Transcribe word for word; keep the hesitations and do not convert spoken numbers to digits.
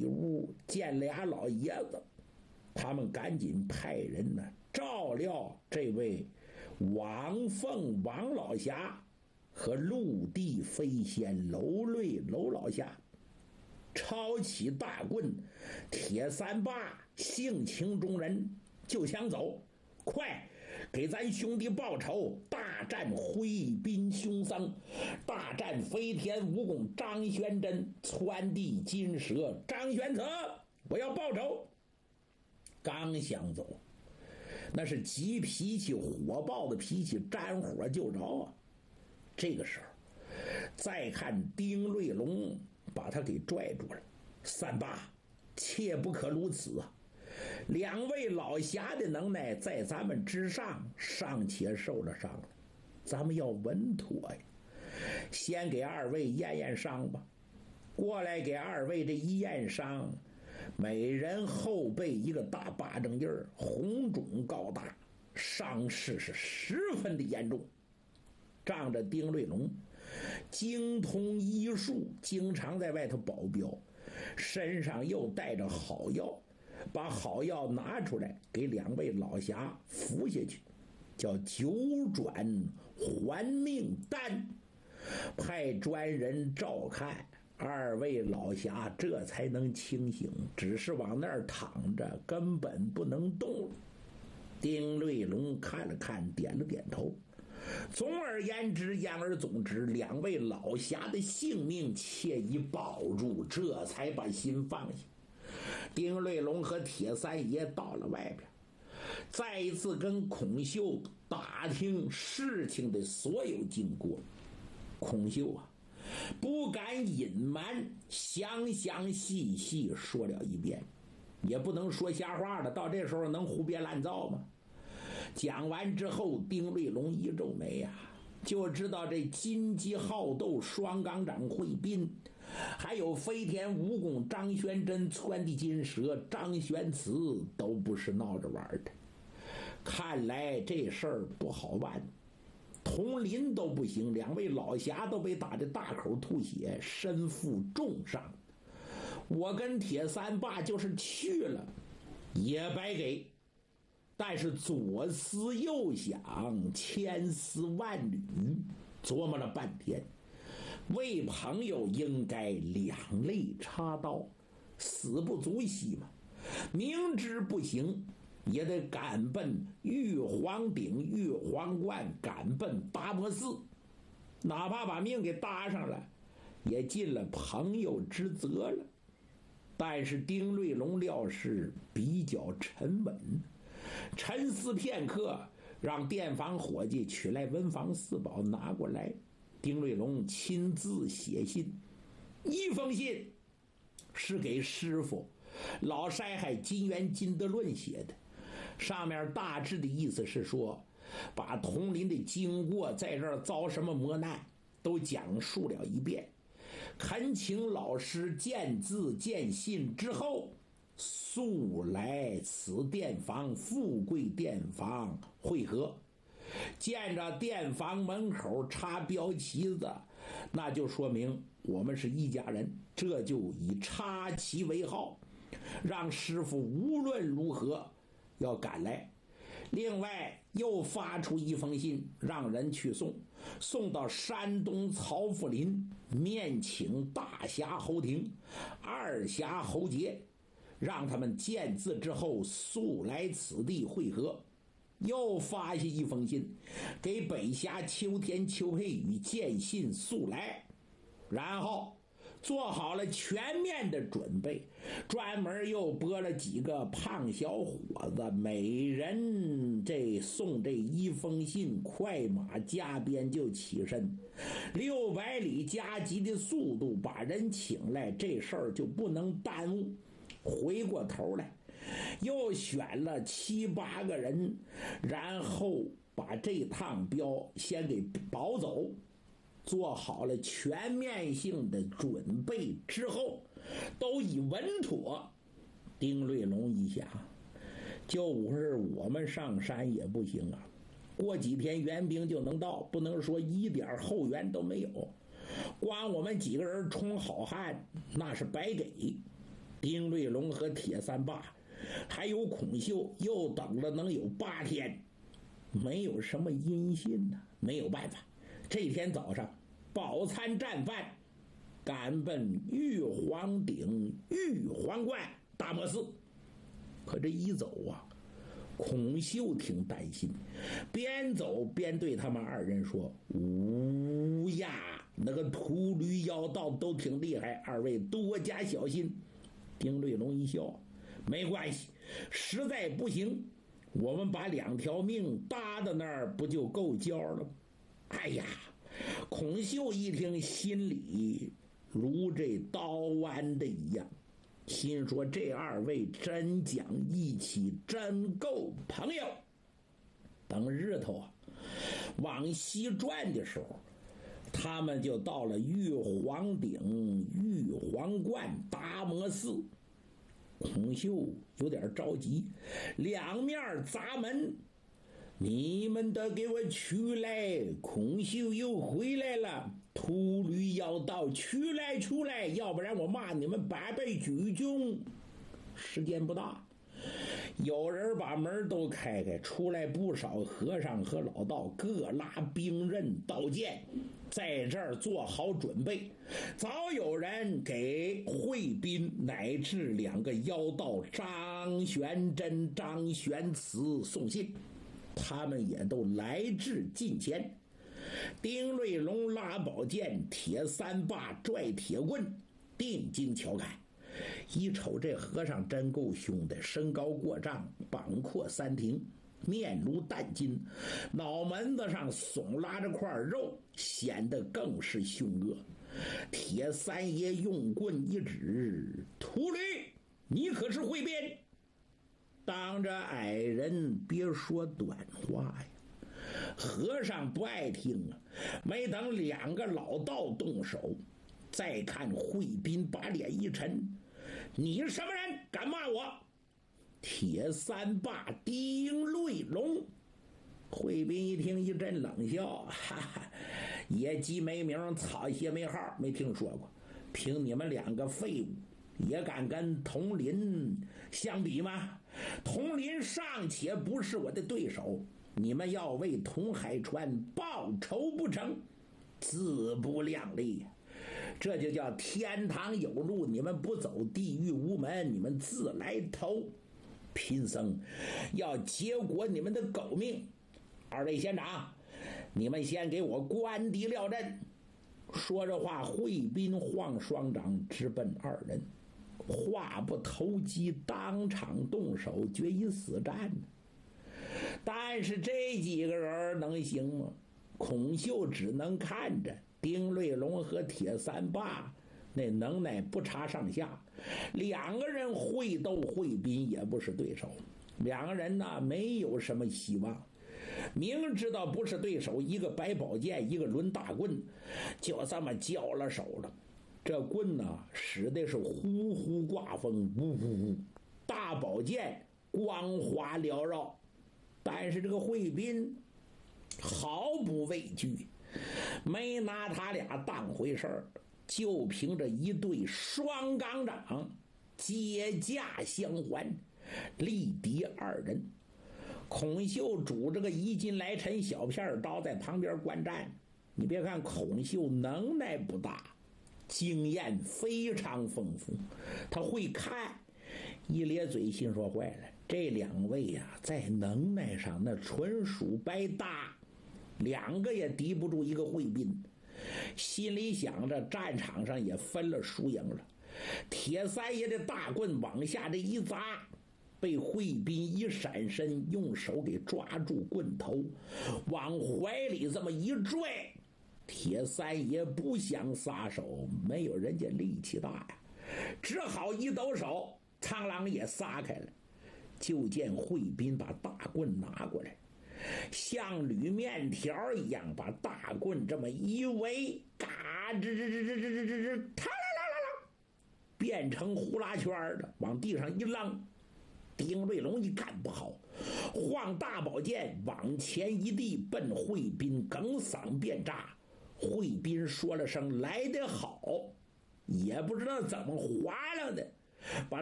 里屋见俩老爷子，他们赶紧派人呢照料这位王凤王老侠和陆地飞仙楼瑞楼老侠。抄起大棍，铁三霸性情中人，就想走，快给咱兄弟报仇，大战挥兵凶桑，大战飞天蜈蚣张玄真，窜地金蛇张玄策，我要报仇。刚想走，那是急脾气火爆的脾气，沾火就着啊。这个时候再看丁瑞龙把他给拽住了，三八切不可如此啊，两位老侠的能耐在咱们之上，尚且受了伤了，咱们要稳妥呀。先给二位验验伤吧，过来给二位这一验伤，每人后背一个大巴掌印儿，红肿高大，伤势是十分的严重。仗着丁瑞龙精通医术，经常在外头保镖，身上又带着好药，把好药拿出来给两位老侠服下去，叫九转还命丹，派专人照看，二位老侠这才能清醒，只是往那儿躺着，根本不能动了。丁瑞龙看了看，点了点头。总而言之，言而总之，两位老侠的性命且已保住，这才把心放下。丁瑞龙和铁三爷到了外边，再一次跟孔秀打听事情的所有经过。孔秀啊，不敢隐瞒，详详细细说了一遍，也不能说瞎话了，到这时候能胡编乱造吗？讲完之后，丁瑞龙一皱眉呀、啊，就知道这金鸡好斗双岗长会宾，还有飞天蜈蚣张玄真、窜地金蛇张玄慈都不是闹着玩的。看来这事儿不好办，统领都不行，两位老侠都被打得大口吐血，身负重伤。我跟铁三霸就是去了也白给，但是左思右想，千丝万缕，琢磨了半天，为朋友应该两肋插刀，死不足惜嘛。明知不行，也得赶奔玉皇顶、玉皇观，赶奔达摩寺，哪怕把命给搭上了，也尽了朋友之责了。但是丁瑞龙料事比较沉稳，沉思片刻，让店房伙计取来文房四宝拿过来。丁瑞龙亲自写信，一封信是给师傅老筛海金元金德论写的，上面大致的意思是说，把统领的经过，在这儿遭什么磨难都讲述了一遍，恳请老师见字见信之后，速来此店房富贵店房会合。见着店房门口插标旗子，那就说明我们是一家人，这就以插旗为号，让师傅无论如何要赶来。另外又发出一封信，让人去送，送到山东曹府林，面请大侠侯廷、二侠侯杰，让他们见字之后速来此地会合。又发下一封信给北侠秋天邱佩宇，见信速来。然后做好了全面的准备，专门又拨了几个胖小伙子，每人这送这一封信，快马加鞭就起身，六百里加急的速度把人请来，这事儿就不能耽误。回过头来又选了七八个人，然后把这趟镖先给保走。做好了全面性的准备之后，都已稳妥。丁瑞龙一想，就是我们上山也不行啊，过几天援兵就能到，不能说一点后援都没有，光我们几个人充好汉那是白给。 丁瑞龙和铁三霸还有孔秀又等了能有八天，没有什么音信呢、啊。没有办法，这天早上饱餐战饭，赶奔玉皇顶玉皇观大摩寺。可这一走啊，孔秀挺担心，边走边对他们二人说：“呜呀，那个秃驴妖道都挺厉害，二位多加小心。”丁瑞龙一笑：“没关系，实在不行，我们把两条命搭到那儿，不就够交了吗？”哎呀，孔秀一听，心里如这刀剜的一样，心说这二位真讲义气，真够朋友。等日头啊往西转的时候，他们就到了玉皇顶玉皇观达摩寺。孔秀有点着急，两面砸门：“你们得给我出来！孔秀又回来了，秃驴妖道，出来出来，要不然我骂你们八辈祖宗！”时间不大，有人把门都开开，出来不少和尚和老道，各拉兵刃刀剑，在这儿做好准备。早有人给惠宾乃至两个妖道张玄真、张玄慈送信，他们也都来至近前。丁瑞龙拉宝剑，铁三霸拽铁棍，定睛瞧看。一瞅这和尚真够凶的，身高过丈，膀阔三庭，面如淡金，脑门子上耸拉着块肉，显得更是凶恶。铁三爷用棍一指：“秃驴，你可是会编？当着矮人别说短话呀！”和尚不爱听啊，没等两个老道动手，再看惠宾把脸一沉：“你是什么人，敢骂我？”铁三霸丁瑞龙。惠宾一听一阵冷笑：“哈哈，野鸡没名，草鞋没号，没听说过。凭你们两个废物，也敢跟佟林相比吗？佟林尚且不是我的对手，你们要为佟海川报仇不成？自不量力！这就叫天堂有路，你们不走；地狱无门，你们自来投。贫僧要结果你们的狗命！二位县长，你们先给我关敌撂阵。”说着话，惠宾晃双掌直奔二人，话不投机，当场动手，决一死战。但是这几个人能行吗？孔秀只能看着。丁瑞龙和铁三霸那能耐不差上下，两个人会斗惠宾也不是对手，两个人呢没有什么希望。明知道不是对手，一个摆宝剑，一个抡大棍，就这么交了手了。这棍呢使的是呼呼刮风，呜呜呜，大宝剑光滑缭绕，但是这个惠宾毫不畏惧，没拿他俩当回事儿，就凭着一对双钢掌接驾相还，力敌二人。孔秀拄着个一斤来沉小片刀在旁边观战。你别看孔秀能耐不大，经验非常丰富，他会看。一咧嘴心说坏了，这两位呀、啊，在能耐上那纯属白搭，两个也敌不住一个惠宾。心里想着，战场上也分了输赢了。铁三爷的大棍往下这一砸，被惠宾一闪身，用手给抓住棍头，往怀里这么一拽。铁三爷不想撒手，没有人家力气大呀，只好一抖手，苍狼也撒开了。就见惠宾把大棍拿过来，像捋面条一样把大棍这么一围，嘎吱吱吱吱吱吱吱吱，啪啦啦啦啦，变成呼啦圈的，往地上一扔。丁瑞龙一看不好，晃大宝剑往前一递，奔惠宾梗嗓便炸。惠宾说了声来得好，也不知道怎么划拉的， 把